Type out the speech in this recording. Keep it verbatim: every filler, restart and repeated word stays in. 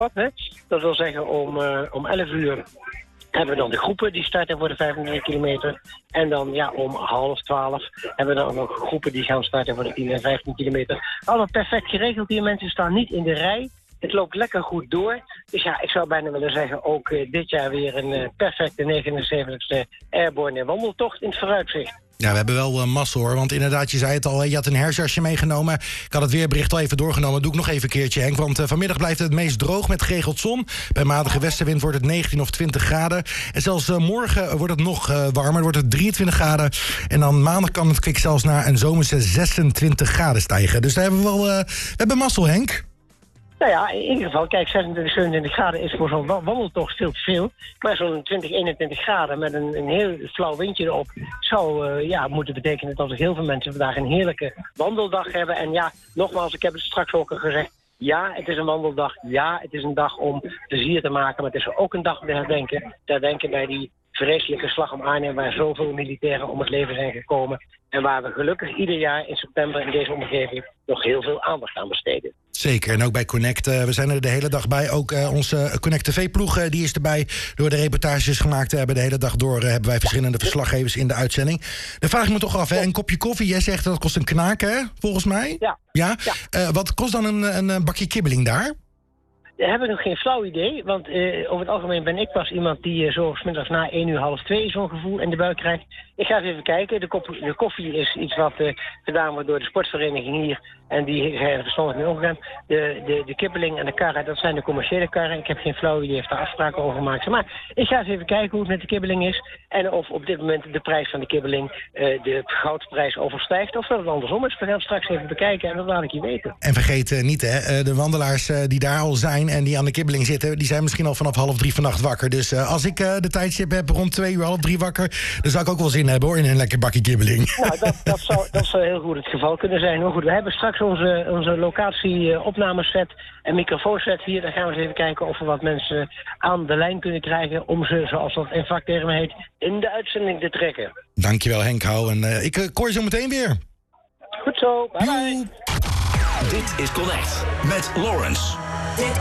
wat, hè? Dat wil zeggen om, uh, om elf uur hebben we dan de groepen die starten voor de vijfentwintig kilometer. En dan ja, om half twaalf hebben we dan nog groepen die gaan starten voor de tien en vijftien kilometer. Allemaal perfect geregeld. Die mensen staan niet in de rij. Het loopt lekker goed door. Dus ja, ik zou bijna willen zeggen, ook uh, dit jaar weer een uh, perfecte negenenzeventigste Airborne wandeltocht in het vooruitzicht. Ja, we hebben wel uh, massa hoor, want inderdaad, je zei het al, je had een herfstjasje meegenomen. Ik had het weerbericht al even doorgenomen, doe ik nog even een keertje, Henk. Want uh, vanmiddag blijft het meest droog met geregeld zon. Bij matige westenwind wordt het negentien of twintig graden. En zelfs uh, morgen wordt het nog uh, warmer, wordt het drieëntwintig graden. En dan maandag kan het kwik zelfs naar een zomerse zesentwintig graden stijgen. Dus daar hebben we wel, uh, we hebben mazzel, Henk. Nou ja, in ieder geval, kijk, zesentwintig, zevenentwintig graden is voor zo'n wandeltocht veel te veel. Maar zo'n twintig, eenentwintig graden met een, een heel flauw windje erop zou uh, ja, moeten betekenen dat er heel veel mensen vandaag een heerlijke wandeldag hebben. En ja, nogmaals, ik heb het straks ook al gezegd. Ja, het is een wandeldag. Ja, het is een dag om plezier te maken. Maar het is ook een dag om te herdenken. Te herdenken bij die vreselijke slag om Arnhem, waar zoveel militairen om het leven zijn gekomen. En waar we gelukkig ieder jaar in september in deze omgeving nog heel veel aandacht aan besteden. Zeker, en ook bij Connect. Uh, we zijn er de hele dag bij. Ook uh, onze Connect T V-ploeg uh, die is erbij. Door de reportages gemaakt te hebben. De hele dag door uh, hebben wij verschillende verslaggevers in de uitzending. Dan vraag ik me toch af, hè, een kopje koffie. Jij zegt dat kost een knaak, hè, volgens mij? Ja. ja? ja. Uh, wat kost dan een, een bakje kibbeling daar? Daar heb ik nog geen flauw idee, want uh, over het algemeen ben ik pas iemand die uh, zo 's middags na één uur, half twee zo'n gevoel in de buik krijgt. Ik ga eens even kijken. De, kop, de koffie is iets wat uh, gedaan wordt door de sportvereniging hier en die zijn er verstandig mee omgegaan. De, de, de kibbeling en de karren, dat zijn de commerciële karren. Ik heb geen flauw idee, heeft daar afspraken over gemaakt. Maar ik ga eens even kijken hoe het met de kibbeling is en of op dit moment de prijs van de kibbeling uh, de goudprijs overstijgt of dat het andersom is. We gaan het straks even bekijken en dat laat ik je weten. En vergeet uh, niet, hè, de wandelaars uh, die daar al zijn en die aan de kibbeling zitten, die zijn misschien al vanaf half drie vannacht wakker. Dus uh, als ik uh, de tijdstip heb rond twee uur, half drie wakker, dan zou ik ook wel zin hebben hoor, in een lekker bakje kibbeling. Nou, dat, dat, zou, dat zou heel goed het geval kunnen zijn. Maar goed, we hebben straks onze, onze locatie-opnameset en microfoonset hier. Dan gaan we eens even kijken of we wat mensen aan de lijn kunnen krijgen om ze, zoals dat in vakterm heet, in de uitzending te trekken. Dankjewel Henk Hou. En uh, ik uh, koor je zo meteen weer. Goed zo, bye bye. Dit is Connect met Lawrence.